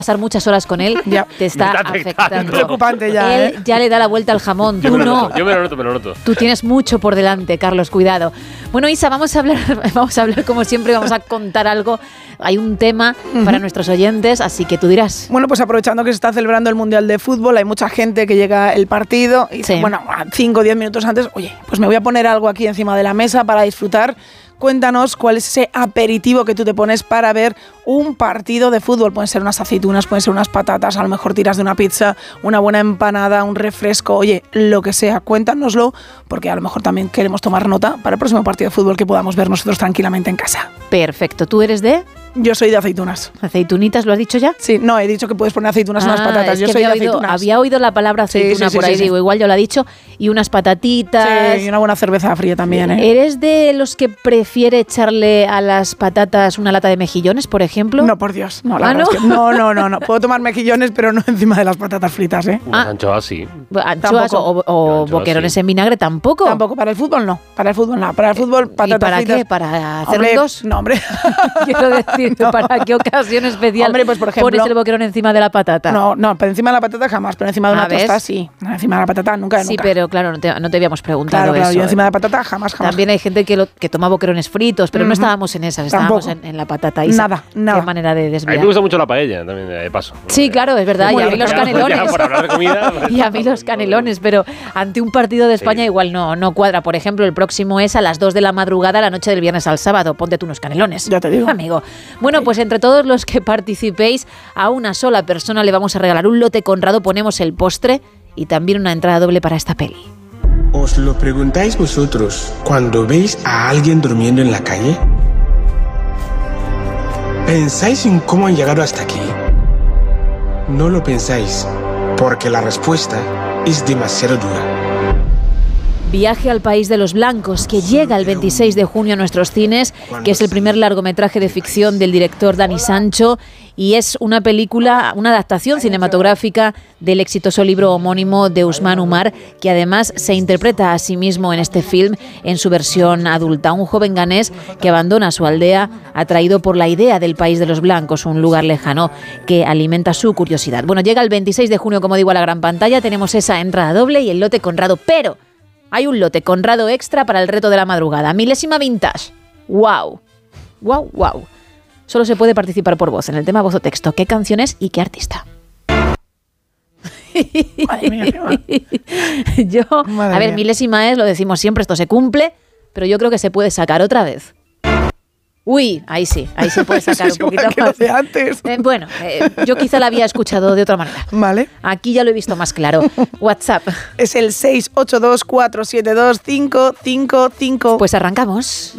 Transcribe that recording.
pasar muchas horas con él, te está afectando. Es preocupante ya. Él ya le da la vuelta al jamón. Tú no. Yo me lo noto. Tú tienes mucho por delante, Carlos, cuidado. Bueno, Isa, vamos a hablar como siempre, vamos a contar algo. Hay un tema para nuestros oyentes, así que tú dirás. Bueno, pues aprovechando que se está celebrando el Mundial de Fútbol, hay mucha gente que llega el partido y dice, bueno, 5 o 10 minutos antes, oye, pues me voy a poner algo aquí encima de la mesa para disfrutar. Cuéntanos cuál es ese aperitivo que tú te pones para ver un partido de fútbol. Pueden ser unas aceitunas, pueden ser unas patatas, a lo mejor tiras de una pizza, una buena empanada, un refresco, oye, lo que sea, cuéntanoslo, porque a lo mejor también queremos tomar nota para el próximo partido de fútbol que podamos ver nosotros tranquilamente en casa. Perfecto, ¿tú eres de...? Yo soy de aceitunas. ¿Aceitunitas lo has dicho ya? Sí, no, he dicho que puedes poner aceitunas en unas patatas. Yo soy de aceitunas. Había oído la palabra aceituna por ahí, digo, igual yo lo he dicho. Y unas patatitas. Sí, y una buena cerveza fría también, ¿eh? ¿Eres de los que prefiere echarle a las patatas una lata de mejillones, por ejemplo? No, por Dios. No, la verdad es que no. Puedo tomar mejillones, pero no encima de las patatas fritas, ¿eh? Anchoas sí. Anchoas o boquerones en vinagre tampoco. Tampoco, para el fútbol no. Para el fútbol no. Para el fútbol, patatas ¿Y para fritas. Qué? ¿Para hacer un dos? No, hombre. Quiero decir, ¿para qué ocasión especial? Hombre, pues por ejemplo, pones el boquerón encima de la patata? No, pero encima de la patata jamás, pero encima de una tostada sí. No, encima de la patata nunca. Sí, pero claro, no te habíamos preguntado claro, eso. Yo encima de la patata jamás. También hay gente que toma boquerones fritos, pero no estábamos en esas, estábamos en la patata. Isa. Nada. Qué manera de desviar. A mí me gusta mucho la paella, también de paso. Sí, claro, es verdad. Y a mí los canelones. Por hablar de comida, y a mí los canelones, pero ante un partido de España igual no cuadra. Por ejemplo, el próximo es a las 2 de la madrugada, la noche del viernes al sábado. Ponte tú unos canelones. Ya te digo. Amigo. Bueno, pues entre todos los que participéis, a una sola persona le vamos a regalar un lote Conrado, ponemos el postre y también una entrada doble para esta peli. ¿Os lo preguntáis vosotros cuando veis a alguien durmiendo en la calle? ¿Pensáis en cómo han llegado hasta aquí? No lo pensáis, porque la respuesta es demasiado dura. Viaje al país de los blancos, que llega el 26 de junio a nuestros cines, que es el primer largometraje de ficción del director Dani Sancho, y es una película, una adaptación cinematográfica del exitoso libro homónimo de Usman Umar, que además se interpreta a sí mismo en este film en su versión adulta. Un joven ganés que abandona su aldea atraído por la idea del país de los blancos, un lugar lejano que alimenta su curiosidad. Bueno, llega el 26 de junio, como digo, a la gran pantalla, tenemos esa entrada doble y el lote Conrado, pero hay un lote Conrado extra para el reto de la madrugada. Milésima vintage. ¡Wow! ¡Wow, wow! Solo se puede participar por voz en el tema voz o texto. ¿Qué canciones y qué artista? Madre mía, a ver, milésima es, lo decimos siempre, esto se cumple, pero yo creo que se puede sacar otra vez. Uy, ahí sí puede sacar un poquito más. De antes. Bueno, yo quizá la había escuchado de otra manera. Vale. Aquí ya lo he visto más claro. WhatsApp. Es el 682472555. Pues arrancamos.